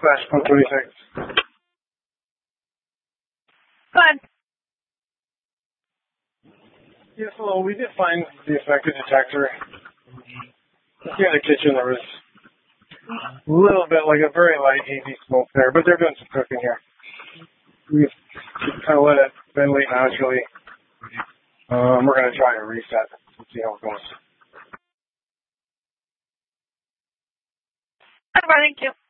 Dispatch 126. Fine. Yes, hello. We did find the affected detector. Here in the kitchen, there was a little bit, like a very light, hazy smoke there, but they're doing some cooking here. We kind of let it ventilate naturally. We're going to try to reset and see how it goes. Thank you.